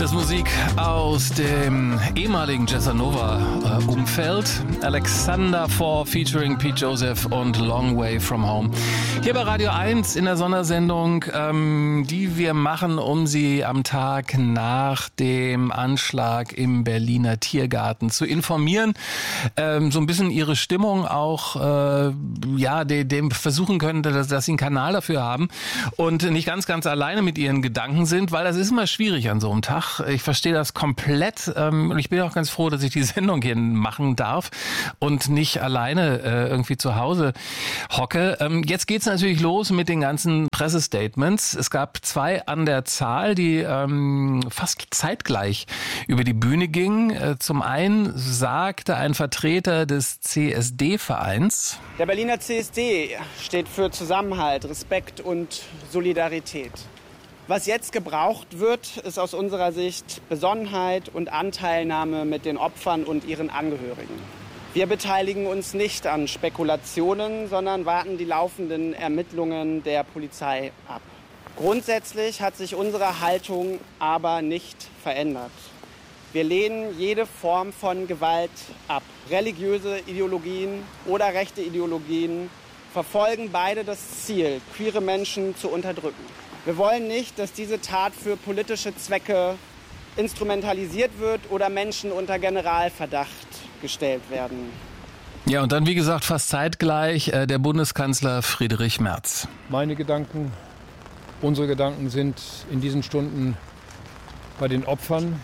Das Musik aus dem ehemaligen Jazzanova-Umfeld. Alexander Four featuring Pete Joseph und Long Way From Home. Hier bei Radio 1 in der Sondersendung, die wir machen, um Sie am Tag nach dem Anschlag im Berliner Tiergarten zu informieren. So ein bisschen Ihre Stimmung auch, dem versuchen können, dass Sie einen Kanal dafür haben und nicht ganz alleine mit Ihren Gedanken sind, weil das ist immer schwierig an so einem Tag. Ich verstehe das komplett und ich bin auch ganz froh, dass ich die Sendung hier machen darf und nicht alleine irgendwie zu Hause hocke. Jetzt geht's natürlich los mit den ganzen Pressestatements. Es gab 2 an der Zahl, die fast zeitgleich über die Bühne gingen. Zum einen sagte ein Vertreter des CSD-Vereins: Der Berliner CSD steht für Zusammenhalt, Respekt und Solidarität. Was jetzt gebraucht wird, ist aus unserer Sicht Besonnenheit und Anteilnahme mit den Opfern und ihren Angehörigen. Wir beteiligen uns nicht an Spekulationen, sondern warten die laufenden Ermittlungen der Polizei ab. Grundsätzlich hat sich unsere Haltung aber nicht verändert. Wir lehnen jede Form von Gewalt ab. Religiöse Ideologien oder rechte Ideologien verfolgen beide das Ziel, queere Menschen zu unterdrücken. Wir wollen nicht, dass diese Tat für politische Zwecke instrumentalisiert wird oder Menschen unter Generalverdacht gestellt werden. Ja, und dann, wie gesagt, fast zeitgleich der Bundeskanzler Friedrich Merz. Meine Gedanken, unsere Gedanken sind in diesen Stunden bei den Opfern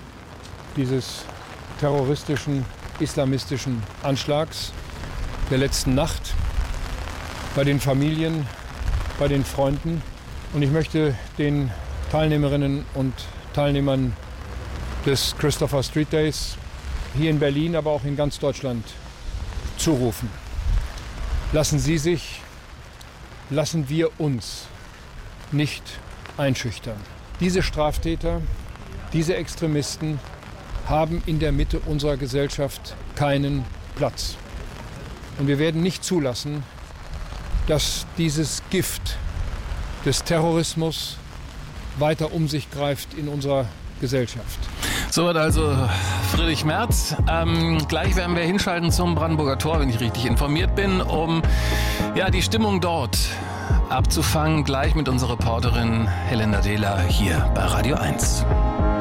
dieses terroristischen, islamistischen Anschlags der letzten Nacht, bei den Familien, bei den Freunden. Und ich möchte den Teilnehmerinnen und Teilnehmern des Christopher Street Days hier in Berlin, aber auch in ganz Deutschland zurufen. Lassen wir uns nicht einschüchtern. Diese Straftäter, diese Extremisten haben in der Mitte unserer Gesellschaft keinen Platz. Und wir werden nicht zulassen, dass dieses Gift des Terrorismus weiter um sich greift in unserer Gesellschaft. Soweit also Friedrich Merz. Gleich werden wir hinschalten zum Brandenburger Tor, wenn ich richtig informiert bin, um die Stimmung dort abzufangen. Gleich mit unserer Reporterin Helena Dehler hier bei Radio 1.